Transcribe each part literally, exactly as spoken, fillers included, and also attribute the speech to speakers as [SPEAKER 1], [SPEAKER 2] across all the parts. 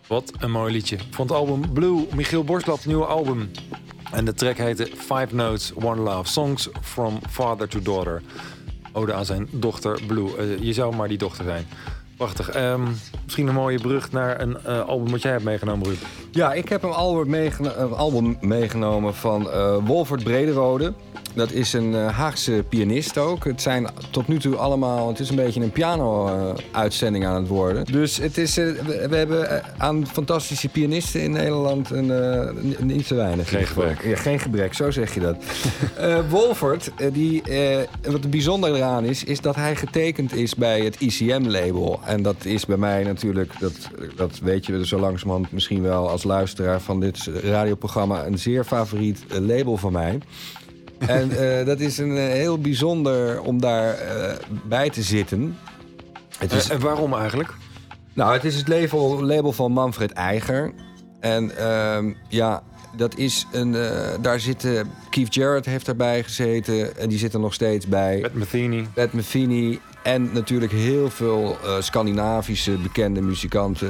[SPEAKER 1] Wat een mooi liedje. Van het album Blue, Michiel Borslap, nieuwe album. En de track heette Five Notes, One Love. Songs from Father to Daughter. Ode aan zijn dochter Blue. Uh, je zou maar die dochter zijn. Prachtig. Um, misschien een mooie brug naar een uh, album wat jij hebt meegenomen, Ruud.
[SPEAKER 2] Ja, ik heb een album, meegeno- een album meegenomen van uh, Wolfert Brederode. Dat is een uh, Haagse pianist ook. Het zijn tot nu toe allemaal... Het is een beetje een piano-uitzending uh, aan het worden. Dus het is, uh, we, we hebben uh, aan fantastische pianisten in Nederland een, uh, niet te weinig.
[SPEAKER 1] Geen gebrek.
[SPEAKER 2] Ja, geen gebrek, zo zeg je dat. uh, Wolfert, uh, die, uh, wat het bijzonder eraan is... is dat hij getekend is bij het I C M-label. En dat is bij mij natuurlijk... Dat, dat weet je zo langzamerhand misschien wel als luisteraar van dit radioprogramma... een zeer favoriet uh, label van mij. En uh, dat is een uh, heel bijzonder om daar uh, bij te zitten. Het is...
[SPEAKER 1] En waarom eigenlijk?
[SPEAKER 2] Nou, het is het label, label van Manfred Eiger. En uh, ja, dat is een... Uh, daar zitten... Keith Jarrett heeft daarbij gezeten. En die zit er nog steeds bij.
[SPEAKER 1] Pat Metheny.
[SPEAKER 2] Pat Metheny. En natuurlijk heel veel uh, Scandinavische bekende muzikanten.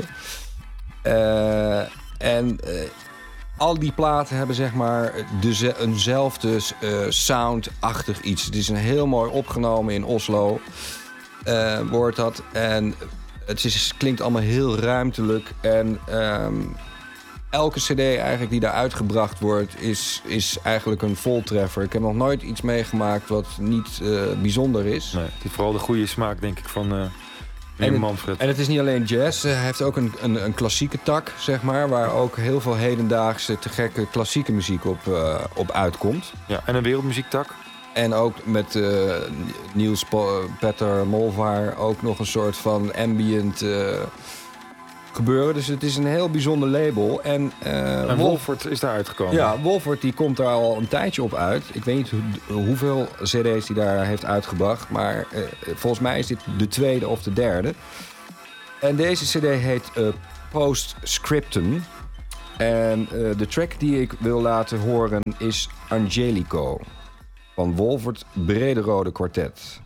[SPEAKER 2] Uh, en... Uh, Al die platen hebben zeg maar de, eenzelfde uh, sound-achtig iets. Het is een heel mooi opgenomen in Oslo, uh, wordt dat. En het is, klinkt allemaal heel ruimtelijk. En um, elke cd eigenlijk die daar uitgebracht wordt, is, is eigenlijk een voltreffer. Ik heb nog nooit iets meegemaakt wat niet uh, bijzonder is.
[SPEAKER 1] Nee, het is vooral de goede smaak, denk ik, van... Uh...
[SPEAKER 2] En het,
[SPEAKER 1] Manfred.
[SPEAKER 2] en het is niet alleen jazz. Hij heeft ook een, een, een klassieke tak, zeg maar... waar ook heel veel hedendaagse, te gekke klassieke muziek op, uh, op uitkomt.
[SPEAKER 1] Ja, en een wereldmuziektak.
[SPEAKER 2] En ook met uh, Niels po- Petter Molvaar ook nog een soort van ambient uh, gebeuren. Dus het is een heel bijzonder label. En, uh,
[SPEAKER 1] en Wolfert is daar uitgekomen.
[SPEAKER 2] Ja, Wolfert die komt daar al een tijdje op uit. Ik weet niet hoe, hoeveel cd's hij daar heeft uitgebracht. Maar uh, volgens mij is dit de tweede of de derde. En deze cd heet uh, Postscriptum. En uh, de track die ik wil laten horen is Angelico. Van Wolfert Brederode Quartet.